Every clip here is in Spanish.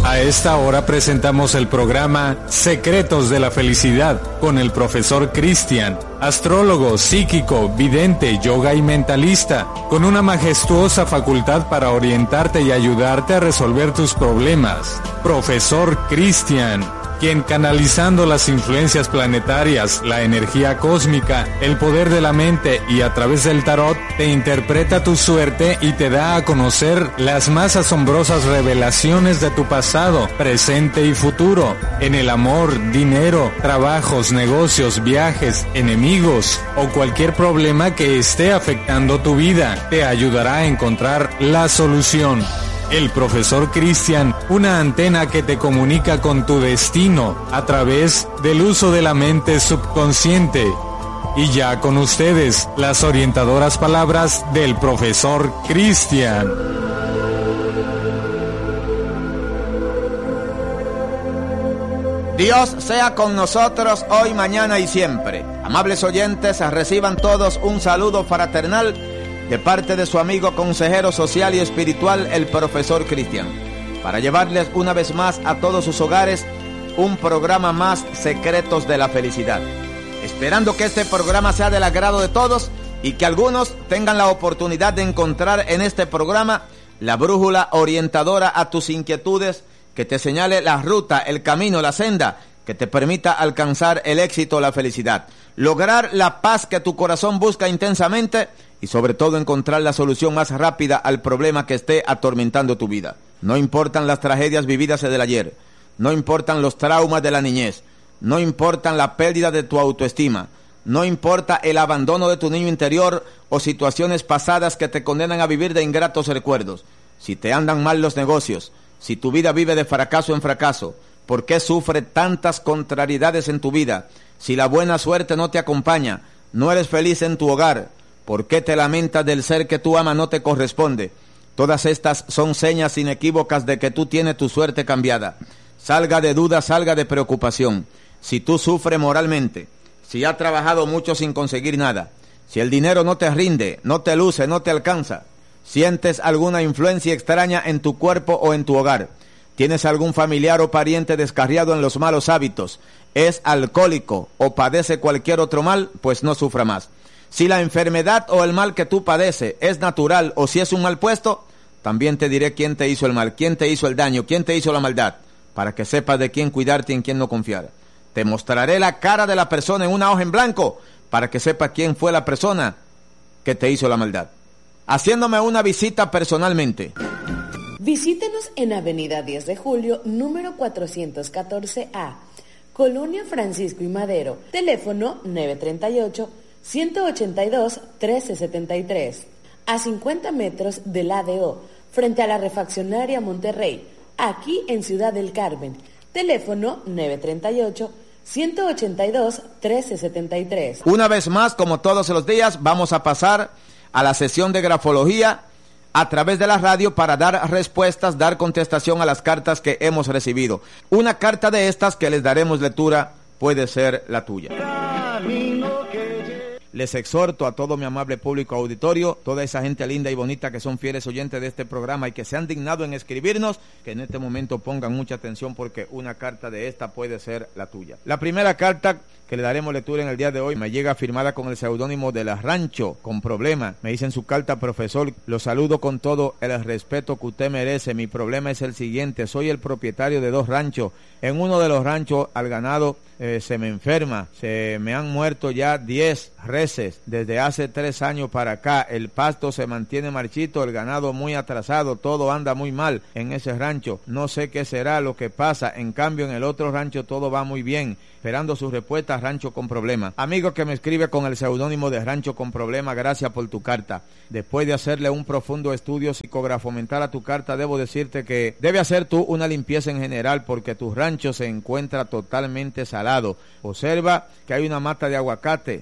A esta hora presentamos el programa Secretos de la Felicidad con el profesor Cristian, astrólogo, psíquico, vidente, yoga y mentalista, con una majestuosa facultad para orientarte y ayudarte a resolver tus problemas. Profesor Cristian, quien canalizando las influencias planetarias, la energía cósmica, el poder de la mente y a través del tarot, te interpreta tu suerte y te da a conocer las más asombrosas revelaciones de tu pasado, presente y futuro, en el amor, dinero, trabajos, negocios, viajes, enemigos o cualquier problema que esté afectando tu vida. Te ayudará a encontrar la solución. El profesor Cristian, una antena que te comunica con tu destino a través del uso de la mente subconsciente. Y ya con ustedes, las orientadoras palabras del profesor Cristian. Dios sea con nosotros hoy, mañana y siempre. Amables oyentes, reciban todos un saludo fraternal de parte de su amigo consejero social y espiritual, el profesor Cristian, para llevarles una vez más a todos sus hogares un programa más, Secretos de la Felicidad. Esperando que este programa sea del agrado de todos y que algunos tengan la oportunidad de encontrar en este programa la brújula orientadora a tus inquietudes, que te señale la ruta, el camino, la senda, que te permita alcanzar el éxito, la felicidad, lograr la paz que tu corazón busca intensamente y sobre todo encontrar la solución más rápida al problema que esté atormentando tu vida. No importan las tragedias vividas del ayer, no importan los traumas de la niñez, no importan la pérdida de tu autoestima, no importa el abandono de tu niño interior o situaciones pasadas que te condenan a vivir de ingratos recuerdos. Si te andan mal los negocios, si tu vida vive de fracaso en fracaso, ¿por qué sufre tantas contrariedades en tu vida? Si la buena suerte no te acompaña, no eres feliz en tu hogar, ¿por qué te lamentas del ser que tú amas no te corresponde? Todas estas son señas inequívocas de que tú tienes tu suerte cambiada. Salga de duda, salga de preocupación. Si tú sufres moralmente, si has trabajado mucho sin conseguir nada, si el dinero no te rinde, no te luce, no te alcanza, sientes alguna influencia extraña en tu cuerpo o en tu hogar, tienes algún familiar o pariente descarriado en los malos hábitos, es alcohólico o padece cualquier otro mal, pues no sufra más. Si la enfermedad o el mal que tú padeces es natural o si es un mal puesto, también te diré quién te hizo el mal, quién te hizo el daño, quién te hizo la maldad, para que sepas de quién cuidarte y en quién no confiar. Te mostraré la cara de la persona en una hoja en blanco, para que sepas quién fue la persona que te hizo la maldad, haciéndome una visita personalmente. Visítenos en Avenida 10 de Julio, número 414A, Colonia Francisco y Madero, teléfono 938-182-1373, a 50 metros del ADO, frente a la refaccionaria Monterrey, aquí en Ciudad del Carmen, teléfono 938-182-1373. Una vez más, como todos los días, vamos a pasar a la sesión de grafología a través de la radio para dar respuestas, dar contestación a las cartas que hemos recibido. Una carta de estas que les daremos lectura puede ser la tuya. Les exhorto a todo mi amable público auditorio, toda esa gente linda y bonita que son fieles oyentes de este programa y que se han dignado en escribirnos, que en este momento pongan mucha atención porque una carta de esta puede ser la tuya. La primera carta que le daremos lectura en el día de hoy me llega firmada con el seudónimo de La Rancho, con problema. Me dice en su carta: profesor, lo saludo con todo el respeto que usted merece. Mi problema es el siguiente: soy el propietario de 2 ranchos. En uno de los ranchos al ganado se me enferma, se me han muerto ya 10 reses desde hace 3 años para acá. El pasto se mantiene marchito, el ganado muy atrasado, todo anda muy mal en ese rancho. No sé qué será lo que pasa. En cambio en el otro rancho todo va muy bien. Esperando su respuesta, Rancho con Problema. Amigo que me escribe con el seudónimo de Rancho con Problema, gracias por tu carta. Después de hacerle un profundo estudio psicografomental a tu carta, debo decirte que debe hacer tú una limpieza en general porque tu rancho se encuentra totalmente salado. Observa que hay una mata de aguacate cerca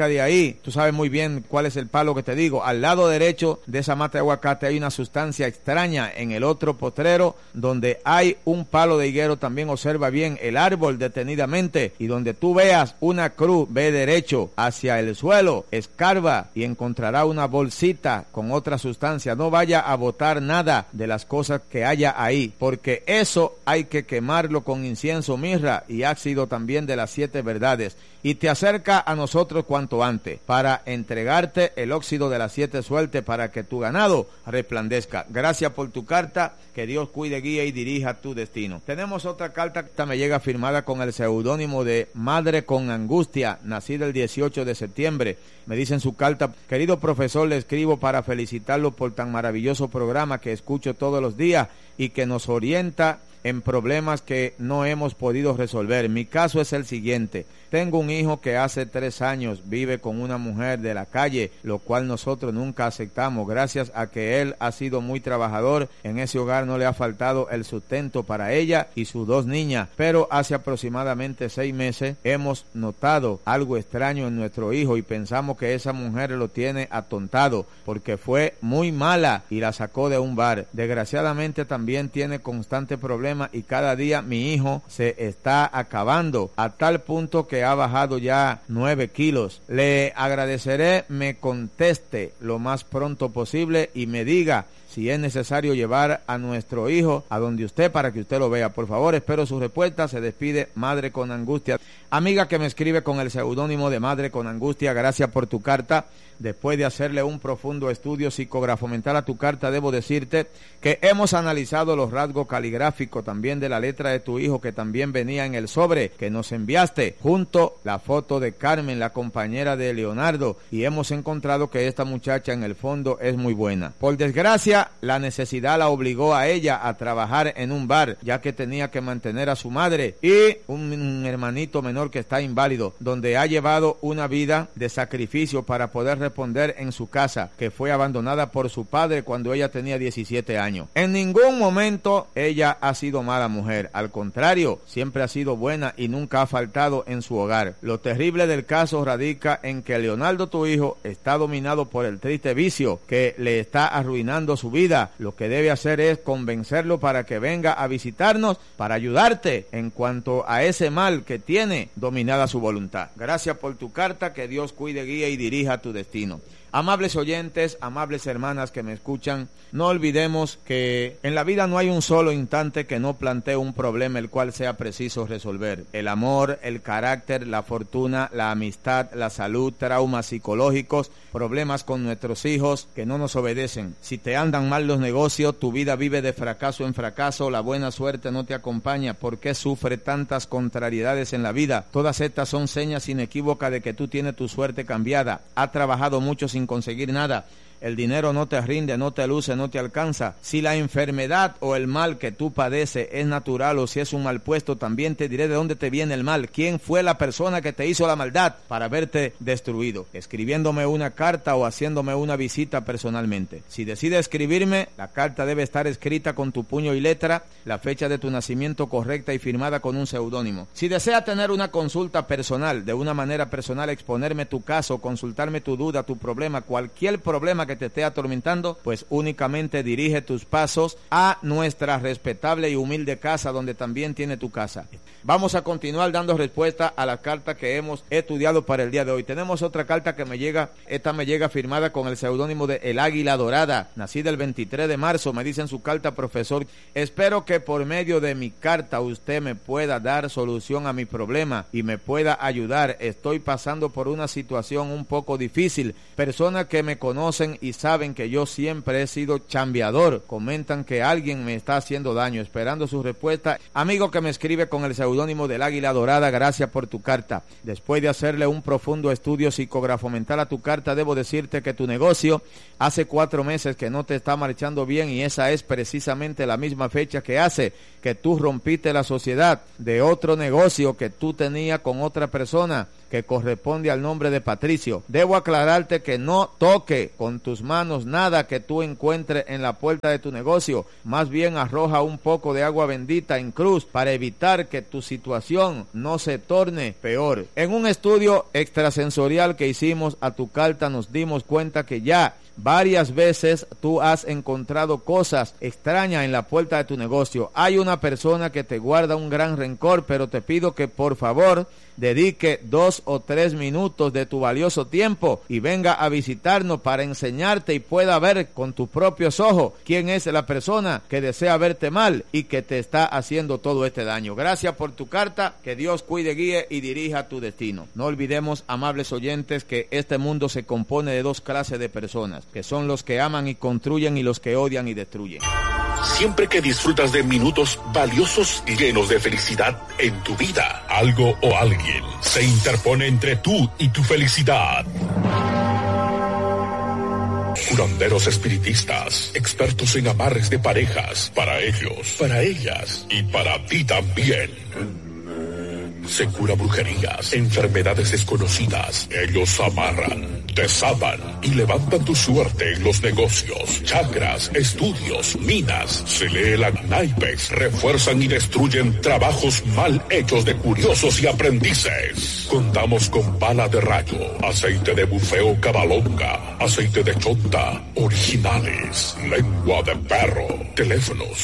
de ahí, tú sabes muy bien cuál es el palo que te digo. Al lado derecho de esa mata de aguacate hay una sustancia extraña. En el otro potrero, donde hay un palo de higuero, también observa bien el árbol detenidamente, y donde tú veas una cruz, ve derecho hacia el suelo, escarba y encontrará una bolsita con otra sustancia. No vaya a botar nada de las cosas que haya ahí, porque eso hay que quemarlo con incienso, mirra y ácido también de las 7 verdades, y te acerca a nosotros cuanto antes para entregarte el óxido de las 7 suertes para que tu ganado resplandezca. Gracias por tu carta, que Dios cuide, guíe y dirija tu destino. Tenemos otra carta que me llega firmada con el seudónimo de Madre con Angustia, nacida el 18 de septiembre. Me dice en su carta: querido profesor, le escribo para felicitarlo por tan maravilloso programa que escucho todos los días y que nos orienta en problemas que no hemos podido resolver. Mi caso es el siguiente: tengo un hijo que hace 3 años vive con una mujer de la calle, lo cual nosotros nunca aceptamos. Gracias a que él ha sido muy trabajador, en ese hogar no le ha faltado el sustento para ella y sus 2 niñas, pero hace aproximadamente 6 meses hemos notado algo extraño en nuestro hijo y pensamos que esa mujer lo tiene atontado porque fue muy mala y la sacó de un bar. Desgraciadamente también tiene constante problema y cada día mi hijo se está acabando, a tal punto que ha bajado ya 9 kilos. Le agradeceré me conteste lo más pronto posible y me diga si es necesario llevar a nuestro hijo a donde usted para que usted lo vea. Por favor, espero su respuesta. Se despide Madre con Angustia. Amiga que me escribe con el seudónimo de Madre con Angustia, gracias por tu carta. Después de hacerle un profundo estudio psicógrafo mental a tu carta, debo decirte que hemos analizado los rasgos caligráficos también de la letra de tu hijo, que también venía en el sobre que nos enviaste, junto la foto de Carmen, la compañera de Leonardo, y hemos encontrado que esta muchacha en el fondo es muy buena. Por desgracia, la necesidad la obligó a ella a trabajar en un bar, ya que tenía que mantener a su madre y un hermanito menor que está inválido, donde ha llevado una vida de sacrificio para poder responder en su casa, que fue abandonada por su padre cuando ella tenía 17 años. En ningún momento ella ha sido mala mujer, al contrario, siempre ha sido buena y nunca ha faltado en su hogar. Lo terrible del caso radica en que Leonardo, tu hijo, está dominado por el triste vicio que le está arruinando su vida. Lo que debe hacer es convencerlo para que venga a visitarnos para ayudarte en cuanto a ese mal que tiene dominada su voluntad. Gracias por tu carta, que Dios cuide, guíe y dirija tu destino. Amables oyentes, amables hermanas que me escuchan, no olvidemos que en la vida no hay un solo instante que no plantee un problema el cual sea preciso resolver. El amor, el carácter, la fortuna, la amistad, la salud, traumas psicológicos, problemas con nuestros hijos que no nos obedecen. Si te andan mal los negocios, tu vida vive de fracaso en fracaso, la buena suerte no te acompaña. ¿Por qué sufre tantas contrariedades en la vida? Todas estas son señas inequívocas de que tú tienes tu suerte cambiada. Ha trabajado mucho sin conseguir nada. El dinero no te rinde, no te luce, no te alcanza. Si la enfermedad o el mal que tú padeces es natural o si es un mal puesto, también te diré de dónde te viene el mal. ¿Quién fue la persona que te hizo la maldad para verte destruido? Escribiéndome una carta o haciéndome una visita personalmente. Si decides escribirme, la carta debe estar escrita con tu puño y letra, la fecha de tu nacimiento correcta y firmada con un seudónimo. Si deseas tener una consulta personal, de una manera personal, exponerme tu caso, consultarme tu duda, tu problema, cualquier problema que te esté atormentando, pues únicamente dirige tus pasos a nuestra respetable y humilde casa, donde también tiene tu casa. Vamos a continuar dando respuesta a la carta que hemos estudiado para el día de hoy. Tenemos otra carta que me llega, esta me llega firmada con el seudónimo de El Águila Dorada, nacida el 23 de marzo, me dice en su carta: profesor, espero que por medio de mi carta usted me pueda dar solución a mi problema y me pueda ayudar. Estoy pasando por una situación un poco difícil. Personas que me conocen y saben que yo siempre he sido chambeador comentan que alguien me está haciendo daño. Esperando su respuesta. Amigo que me escribe con el seudónimo del Águila Dorada, gracias por tu carta. Después de hacerle un profundo estudio psicógrafo mental a tu carta, debo decirte que tu negocio hace 4 meses que no te está marchando bien, y esa es precisamente la misma fecha que hace que tú rompiste la sociedad de otro negocio que tú tenías con otra persona. que corresponde al nombre de Patricio. Debo aclararte que no toque con tus manos nada que tú encuentres en la puerta de tu negocio. Más bien arroja un poco de agua bendita en cruz para evitar que tu situación no se torne peor. En un estudio extrasensorial que hicimos a tu carta nos dimos cuenta que ya varias veces tú has encontrado cosas extrañas en la puerta de tu negocio. Hay una persona que te guarda un gran rencor, pero te pido que por favor dedique 2 o 3 minutos de tu valioso tiempo y venga a visitarnos para enseñarte y pueda ver con tus propios ojos quién es la persona que desea verte mal y que te está haciendo todo este daño. Gracias por tu carta, que Dios cuide, guíe y dirija tu destino. No olvidemos, amables oyentes, que este mundo se compone de 2 clases de personas, que son los que aman y construyen y los que odian y destruyen. Siempre que disfrutas de minutos valiosos y llenos de felicidad en tu vida, algo o alguien se interpone entre tú y tu felicidad. Curanderos espiritistas, expertos en amarres de parejas, para ellos, para ellas y para ti también. Se cura brujerías, enfermedades desconocidas. Ellos amarran, desatan y levantan tu suerte en los negocios, chakras, estudios, minas. Se lee la naipes, refuerzan y destruyen trabajos mal hechos de curiosos y aprendices. Contamos con bala de rayo, aceite de bufeo cabalonga, aceite de chonta, originales, lengua de perro, teléfonos.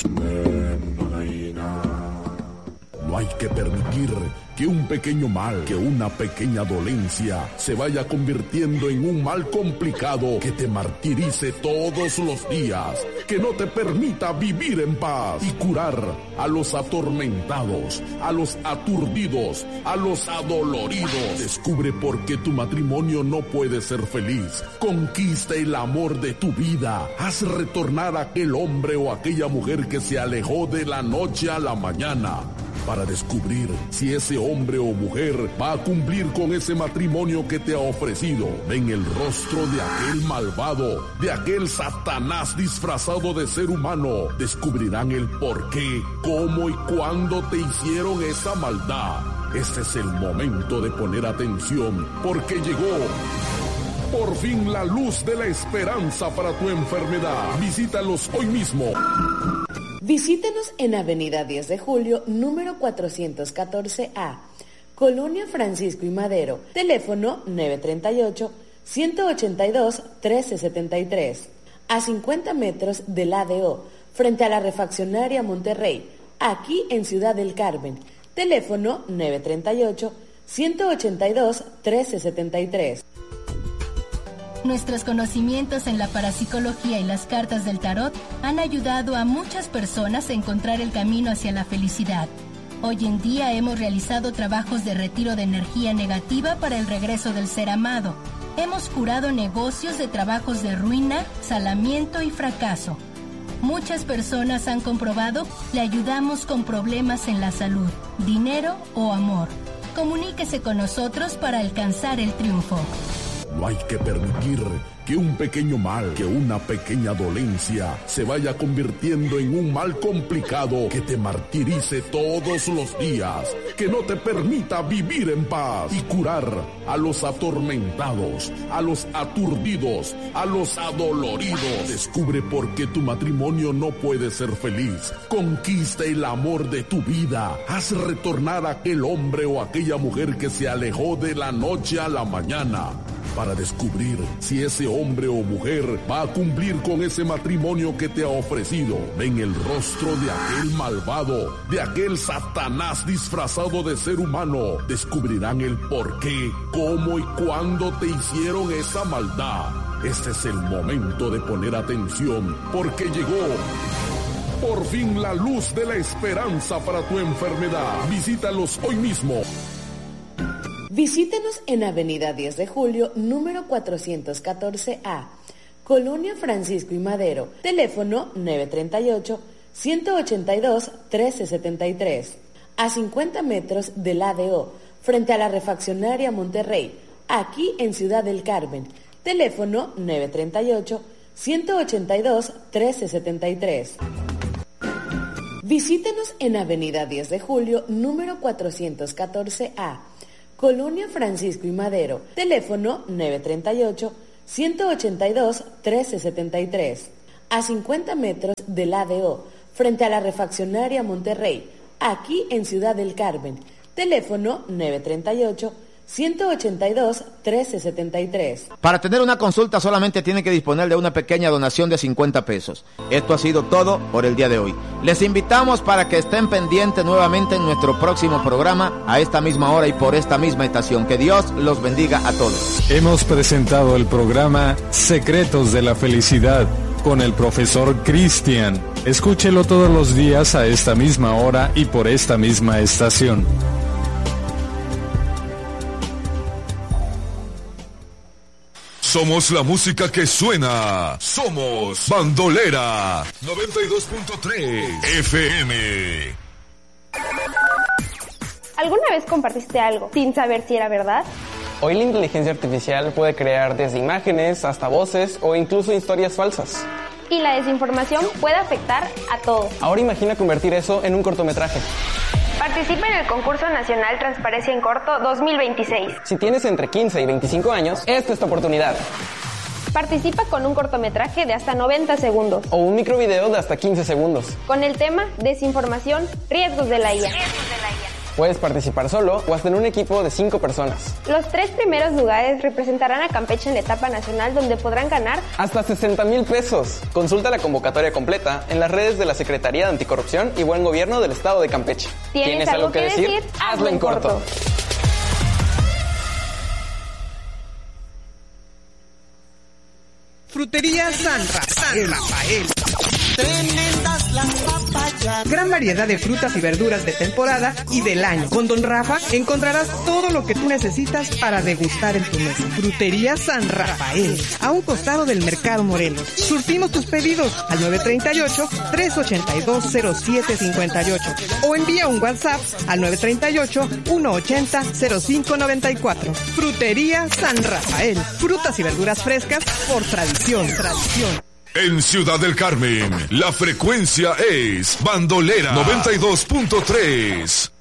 No hay que permitir que un pequeño mal, que una pequeña dolencia se vaya convirtiendo en un mal complicado que te martirice todos los días, que no te permita vivir en paz y curar a los atormentados, a los aturdidos, a los adoloridos. Descubre por qué tu matrimonio no puede ser feliz. Conquista el amor de tu vida. Haz retornar a aquel hombre o aquella mujer que se alejó de la noche a la mañana, para descubrir si ese hombre o mujer va a cumplir con ese matrimonio que te ha ofrecido. Ven el rostro de aquel malvado, de aquel Satanás disfrazado de ser humano. Descubrirán el por qué, cómo y cuándo te hicieron esa maldad. Este es el momento de poner atención, porque llegó por fin la luz de la esperanza para tu enfermedad. Visítalos hoy mismo. Visítenos en Avenida 10 de Julio, número 414A, Colonia Francisco y Madero, teléfono 938-182-1373, a 50 metros del ADO, frente a la refaccionaria Monterrey, aquí en Ciudad del Carmen, teléfono 938-182-1373. Nuestros conocimientos en la parapsicología y las cartas del tarot han ayudado a muchas personas a encontrar el camino hacia la felicidad. Hoy en día hemos realizado trabajos de retiro de energía negativa para el regreso del ser amado. Hemos curado negocios de trabajos de ruina, salamiento y fracaso. Muchas personas han comprobado que le ayudamos con problemas en la salud, dinero o amor. Comuníquese con nosotros para alcanzar el triunfo. No hay que permitir que un pequeño mal, que una pequeña dolencia se vaya convirtiendo en un mal complicado que te martirice todos los días, que no te permita vivir en paz y curar a los atormentados, a los aturdidos, a los adoloridos. Descubre por qué tu matrimonio no puede ser feliz. Conquista el amor de tu vida. Haz retornar a aquel hombre o aquella mujer que se alejó de la noche a la mañana, para descubrir si ese hombre o mujer va a cumplir con ese matrimonio que te ha ofrecido. Ven el rostro de aquel malvado, de aquel Satanás disfrazado de ser humano. Descubrirán el por qué, cómo y cuándo te hicieron esa maldad. Este es el momento de poner atención, porque llegó por fin la luz de la esperanza para tu enfermedad. Visítalos hoy mismo. Visítenos en Avenida 10 de Julio, número 414A, Colonia Francisco y Madero, teléfono 938-182-1373, a 50 metros del ADO, frente a la refaccionaria Monterrey, aquí en Ciudad del Carmen, teléfono 938-182-1373. Visítenos en Avenida 10 de Julio, número 414A, Colonia Francisco y Madero. Teléfono 938-182-1373. A 50 metros del ADO, frente a la refaccionaria Monterrey, aquí en Ciudad del Carmen. Teléfono 938-182-1373. Para tener una consulta solamente tiene que disponer de una pequeña donación de 50 pesos. Esto ha sido todo por el día de hoy. Les invitamos para que estén pendientes nuevamente en nuestro próximo programa a esta misma hora y por esta misma estación. Que Dios los bendiga a todos. Hemos presentado el programa Secretos de la Felicidad con el profesor Cristian. Escúchelo todos los días a esta misma hora y por esta misma estación. Somos la música que suena. Somos Bandolera 92.3 FM. ¿Alguna vez compartiste algo sin saber si era verdad? Hoy la inteligencia artificial puede crear desde imágenes hasta voces o incluso historias falsas. Y la desinformación puede afectar a todos. Ahora imagina convertir eso en un cortometraje. Participa en el concurso nacional Transparencia en Corto 2026. Si tienes entre 15 y 25 años, esta es tu oportunidad. Participa con un cortometraje de hasta 90 segundos. O un microvideo de hasta 15 segundos. Con el tema Desinformación, riesgos de la IA. Puedes participar solo o hasta en un equipo de 5 personas. Los 3 primeros lugares representarán a Campeche en la etapa nacional, donde podrán ganar hasta 60,000 pesos. Consulta la convocatoria completa en las redes de la Secretaría de Anticorrupción y Buen Gobierno del Estado de Campeche. ¿Tienes algo que decir? Hazlo en corto. Frutería San Rafael. Tremendas las papayas. Gran variedad de frutas y verduras de temporada y del año. Con Don Rafa encontrarás todo lo que tú necesitas para degustar en tu mesa. Frutería San Rafael, a un costado del Mercado Morelos. Surtimos tus pedidos al 938-382-0758 o envía un WhatsApp al 938-180-0594. Frutería San Rafael, frutas y verduras frescas por tradición. En Ciudad del Carmen, la frecuencia es Bandolera 92.3.